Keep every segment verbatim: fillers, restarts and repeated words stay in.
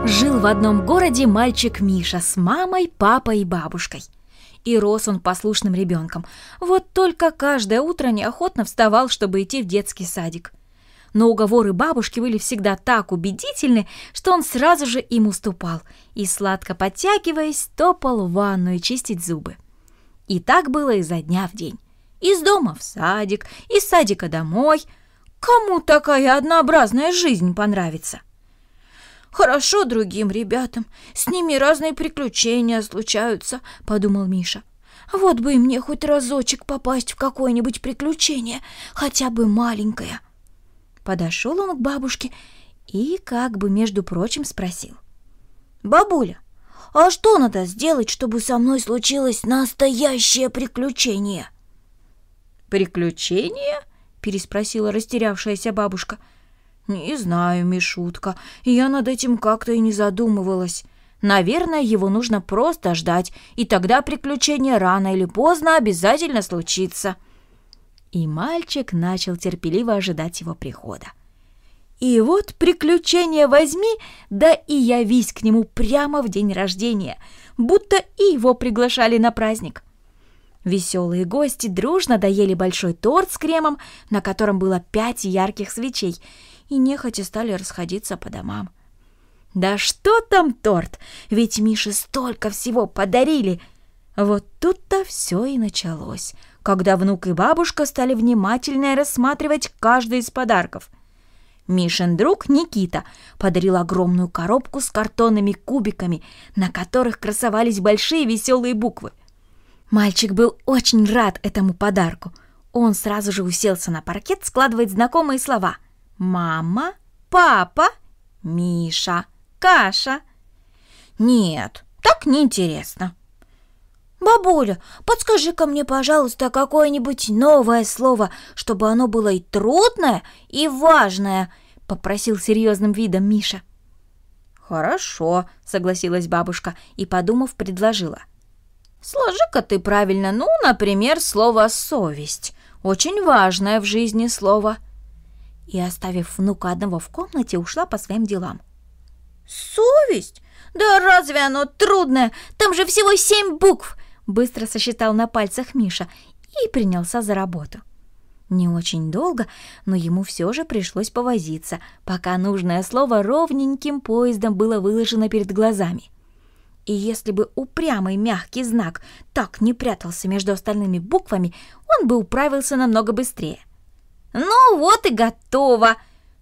Жил в одном городе мальчик Миша с мамой, папой и бабушкой. И рос он послушным ребенком. Вот только каждое утро неохотно вставал, чтобы идти в детский садик. Но уговоры бабушки были всегда так убедительны, что он сразу же им уступал и, сладко подтягиваясь, топал в ванную чистить зубы. И так было изо дня в день. Из дома в садик, из садика домой. Кому такая однообразная жизнь понравится? «Хорошо другим ребятам, с ними разные приключения случаются», — подумал Миша. «Вот бы и мне хоть разочек попасть в какое-нибудь приключение, хотя бы маленькое». Подошел он к бабушке и как бы, между прочим, спросил: «Бабуля, а что надо сделать, чтобы со мной случилось настоящее приключение?» «Приключение?» — переспросила растерявшаяся бабушка. «Не знаю, Мишутка, я над этим как-то и не задумывалась. Наверное, его нужно просто ждать, и тогда приключение рано или поздно обязательно случится». И мальчик начал терпеливо ожидать его прихода. И вот приключение возьми, да и явись к нему прямо в день рождения, будто и его приглашали на праздник. Веселые гости дружно доели большой торт с кремом, на котором было пять ярких свечей, и нехотя стали расходиться по домам. Да что там торт, ведь Мише столько всего подарили. Вот тут-то все и началось, когда внук и бабушка стали внимательно рассматривать каждый из подарков. Мишин друг Никита подарил огромную коробку с картонными кубиками, на которых красовались большие веселые буквы. Мальчик был очень рад этому подарку. Он сразу же уселся на паркет складывать знакомые слова: «Мама», «Папа», «Миша», «Каша». «Нет, так неинтересно». «Бабуля, подскажи-ка мне, пожалуйста, какое-нибудь новое слово, чтобы оно было и трудное, и важное», — попросил серьезным видом Миша. «Хорошо», — согласилась бабушка и, подумав, предложила: «Сложи-ка ты правильно, ну, например, слово «совесть». Очень важное в жизни слово». И, оставив внука одного в комнате, ушла по своим делам. «Совесть? Да разве оно трудное? Там же всего семь букв!» Быстро сосчитал на пальцах Миша и принялся за работу. Не очень долго, но ему все же пришлось повозиться, пока нужное слово ровненьким поездом было выложено перед глазами. И если бы упрямый мягкий знак так не прятался между остальными буквами, он бы управился намного быстрее. «Ну вот и готово!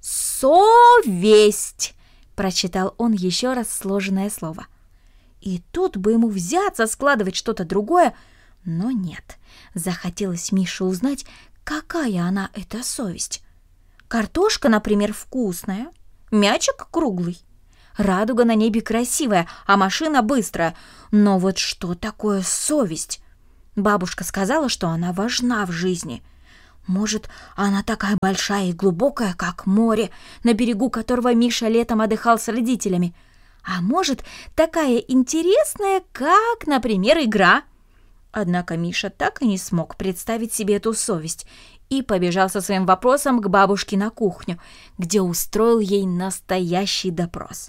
Совесть!» — прочитал он еще раз сложенное слово. И тут бы ему взяться складывать что-то другое, но нет. Захотелось Мише узнать, какая она, эта совесть. Картошка, например, вкусная, мячик круглый, радуга на небе красивая, а машина быстрая. Но вот что такое совесть? Бабушка сказала, что она важна в жизни. Может, она такая большая и глубокая, как море, на берегу которого Миша летом отдыхал с родителями. А может, такая интересная, как, например, игра. Однако Миша так и не смог представить себе эту совесть и побежал со своим вопросом к бабушке на кухню, где устроил ей настоящий допрос.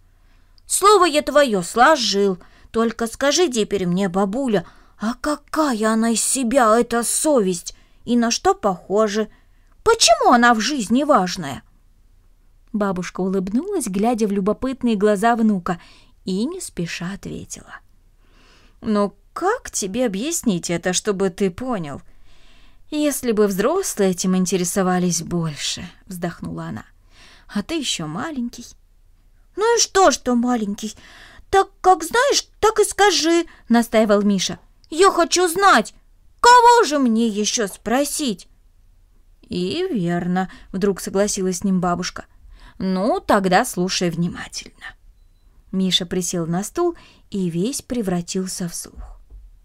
«Слово я твое сложил, только скажи теперь мне, бабуля, а какая она из себя, эта совесть? И на что похоже? Почему она в жизни важная?» Бабушка улыбнулась, глядя в любопытные глаза внука, и не спеша ответила: «Ну, как тебе объяснить это, чтобы ты понял? Если бы взрослые этим интересовались больше», — вздохнула она. «А ты еще маленький». «Ну и что, что маленький? Так как знаешь, так и скажи», — настаивал Миша. «Я хочу знать. Кого же мне еще спросить?» «И верно», — вдруг согласилась с ним бабушка. «Ну, тогда слушай внимательно». Миша присел на стул и весь превратился в слух.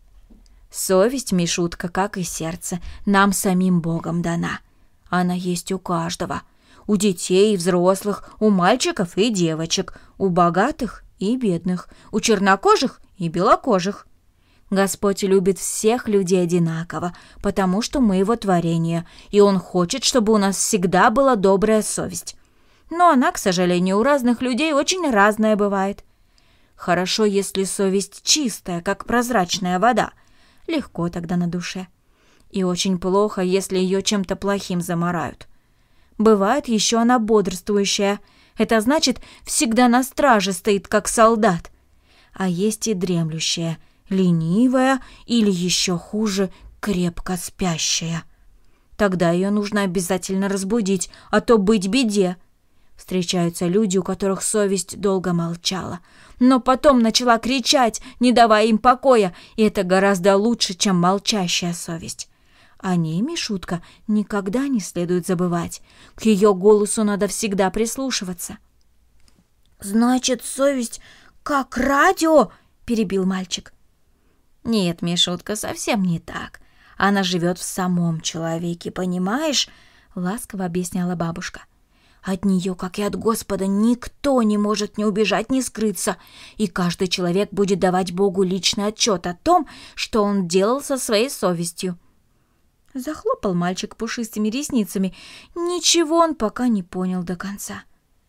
«Совесть, Мишутка, как и сердце, нам самим Богом дана. Она есть у каждого. У детей и взрослых, у мальчиков и девочек, у богатых и бедных, у чернокожих и белокожих. Господь любит всех людей одинаково, потому что мы его творение, и Он хочет, чтобы у нас всегда была добрая совесть. Но она, к сожалению, у разных людей очень разная бывает. Хорошо, если совесть чистая, как прозрачная вода. Легко тогда на душе. И очень плохо, если ее чем-то плохим замарают. Бывает еще она бодрствующая. Это значит, всегда на страже стоит, как солдат. А есть и дремлющая, ленивая или еще хуже, крепко спящая. Тогда ее нужно обязательно разбудить, а то быть беде. Встречаются люди, у которых совесть долго молчала, но потом начала кричать, не давая им покоя, и это гораздо лучше, чем молчащая совесть. О ней, Мишутка, никогда не следует забывать. К ее голосу надо всегда прислушиваться. «Значит, совесть как радио?» — перебил мальчик. «Нет, Мишутка, совсем не так. Она живет в самом человеке, понимаешь?» — ласково объясняла бабушка. «От нее, как и от Господа, никто не может ни убежать, ни скрыться, и каждый человек будет давать Богу личный отчет о том, что он делал со своей совестью». Захлопал мальчик пушистыми ресницами. Ничего он пока не понял до конца.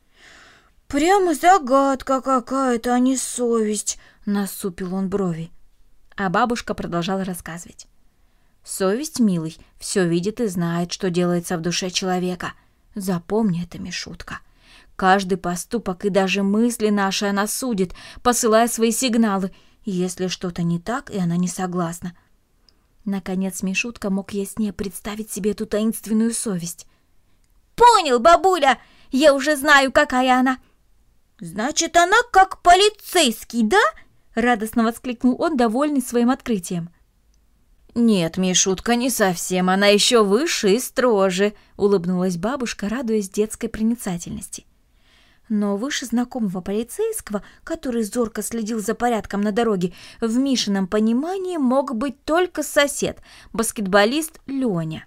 «Прямо загадка какая-то, а не совесть», — насупил он брови. А бабушка продолжала рассказывать. «Совесть, милый, все видит и знает, что делается в душе человека. Запомни это, Мишутка. Каждый поступок и даже мысли наши она судит, посылая свои сигналы, если что-то не так, и она не согласна». Наконец Мишутка мог яснее представить себе эту таинственную совесть. «Понял, бабуля! Я уже знаю, какая она!» «Значит, она как полицейский, да?» — радостно воскликнул он, довольный своим открытием. «Нет, Мишутка, не совсем. Она еще выше и строже», — улыбнулась бабушка, радуясь детской проницательности. Но выше знакомого полицейского, который зорко следил за порядком на дороге, в Мишином понимании мог быть только сосед, баскетболист Леня.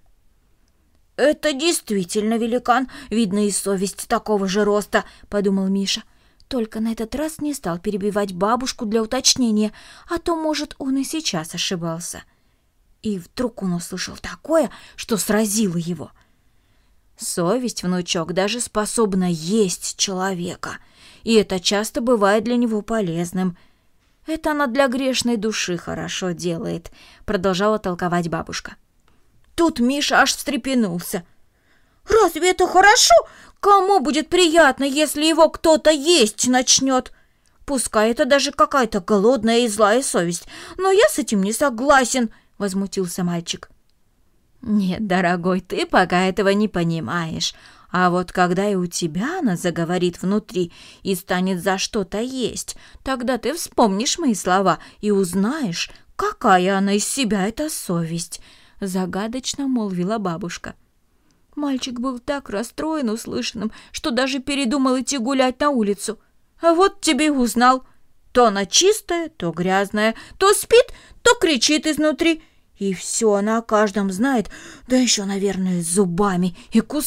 «Это действительно великан, видно и совесть такого же роста», — подумал Миша. Только на этот раз не стал перебивать бабушку для уточнения, а то, может, он и сейчас ошибался. И вдруг он услышал такое, что сразило его. Совесть, внучок, даже способна есть человека, и это часто бывает для него полезным. Это она для грешной души хорошо делает, продолжала толковать бабушка. Тут Миша аж встрепенулся. «Разве это хорошо? Кому будет приятно, если его кто-то есть начнет? Пускай это даже какая-то голодная и злая совесть, но я с этим не согласен», — возмутился мальчик. «Нет, дорогой, ты пока этого не понимаешь. А вот когда и у тебя она заговорит внутри и станет за что-то есть, тогда ты вспомнишь мои слова и узнаешь, какая она из себя эта совесть», — загадочно молвила бабушка. Мальчик был так расстроен услышанным, что даже передумал идти гулять на улицу. «А вот тебе и узнал. То она чистая, то грязная, то спит, то кричит изнутри. И все она о каждом знает, да еще, наверное, зубами и кусает.